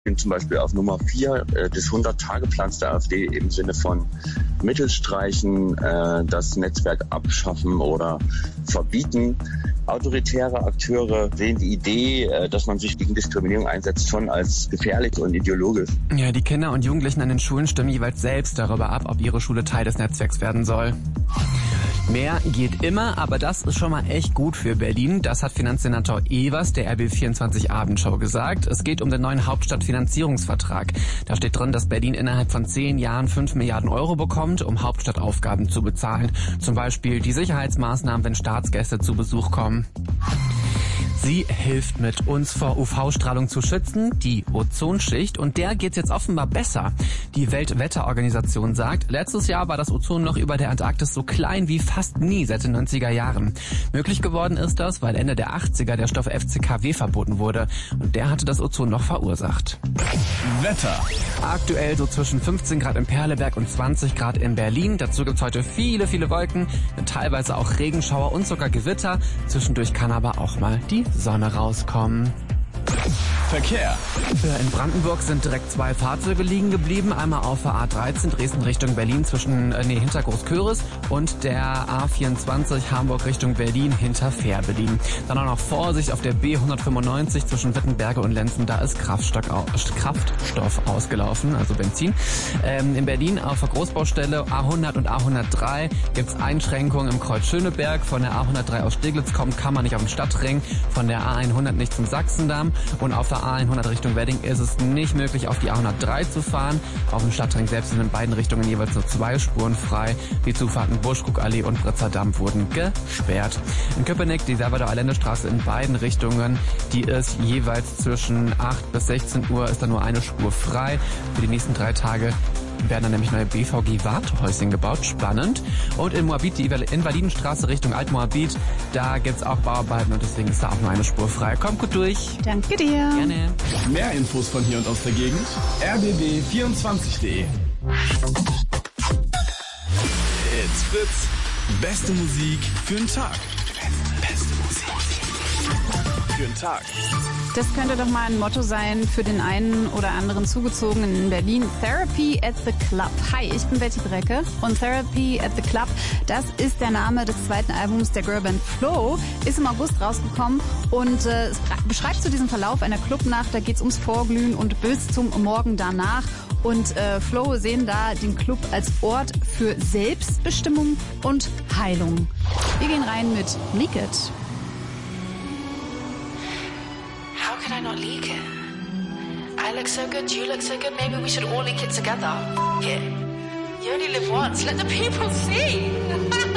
Zum Beispiel auf Nummer 4 des 100-Tage-Plans der AfD im Sinne von Mittel streichen, das Netzwerk abschaffen oder verbieten. Autoritäre Akteure sehen die Idee, dass man sich gegen Diskriminierung einsetzt, schon als gefährlich und ideologisch. Ja, die Kinder und Jugendlichen an den Schulen stimmen jeweils selbst darüber ab, ob ihre Schule Teil des Netzwerks werden soll. Mehr geht immer, aber das ist schon mal echt gut für Berlin. Das hat Finanzsenator Evers der RB24 Abendshow gesagt. Es geht um den neuen Hauptstadtfinanzierungsvertrag. Da steht drin, dass Berlin innerhalb von 10 Jahren 5 Milliarden Euro bekommt, um Hauptstadtaufgaben zu bezahlen. Zum Beispiel die Sicherheitsmaßnahmen, wenn Staatsgäste zu Besuch kommen. Sie hilft mit, uns vor UV-Strahlung zu schützen, die Ozonschicht, und der geht's jetzt offenbar besser. Die Weltwetterorganisation sagt, letztes Jahr war das Ozon noch über der Antarktis so klein wie fast nie seit den 90er Jahren. Möglich geworden ist das, weil Ende der 80er der Stoff FCKW verboten wurde und der hatte das Ozon noch verursacht. Wetter. Aktuell so zwischen 15 Grad in Perleberg und 20 Grad in Berlin. Dazu gibt's heute viele, viele Wolken, teilweise auch Regenschauer und sogar Gewitter. Zwischendurch kann aber auch mal die Sonne rauskommen. Verkehr. In Brandenburg sind direkt 2 Fahrzeuge liegen geblieben. Einmal auf der A13 Dresden Richtung Berlin hinter Großköris und der A24 Hamburg Richtung Berlin hinter Fährberlin. Dann auch noch Vorsicht auf der B195 zwischen Wittenberge und Lenzen. Da ist Kraftstoff ausgelaufen, also Benzin. In Berlin auf der Großbaustelle A100 und A103 gibt's Einschränkungen im Kreuz Schöneberg. Von der A103 aus Steglitz kommt, kann man nicht auf den Stadtring. Von der A100 nicht zum Sachsendamm. Und auf der A100 Richtung Wedding ist es nicht möglich, auf die A103 zu fahren. Auf dem Stadtring selbst sind in beiden Richtungen jeweils nur 2 Spuren frei. Die Zufahrten Buschkuckallee und Britzer wurden gesperrt. In Köpenick die Salvador-Allende-Straße in beiden Richtungen. Die ist jeweils zwischen 8 bis 16 Uhr, ist da nur eine Spur frei. Für die nächsten 3 Tage werden dann nämlich neue BVG-Wartehäuschen gebaut. Spannend. Und in Moabit, die Invalidenstraße Richtung Altmoabit, da gibt's auch Bauarbeiten und deswegen ist da auch nur eine Spur frei. Kommt gut durch. Danke dir. Gerne. Mehr Infos von hier und aus der Gegend. rbb24.de. It's Fritz. Beste Musik für den Tag. Beste Musik für den Tag. Das könnte doch mal ein Motto sein für den einen oder anderen Zugezogenen in Berlin. Therapy at the Club. Hi, ich bin Betty Brecke und Therapy at the Club, das ist der Name des zweiten Albums der Girlband Flow, ist im August rausgekommen und es beschreibt so diesen Verlauf einer Clubnacht. Da geht's ums Vorglühen und bis zum Morgen danach. Und Flow sehen da den Club als Ort für Selbstbestimmung und Heilung. Wir gehen rein mit Leak It. How could I not leak it? I look so good, you look so good, maybe we should all leak it together. Yeah. You only live once, let the people see.